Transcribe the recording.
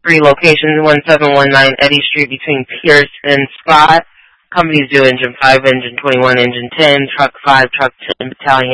3 locations, 1719 Eddy Street between Pierce and Scott. Companies do Engine 5, Engine 21, Engine 10, Truck 5, Truck 10 Battalion.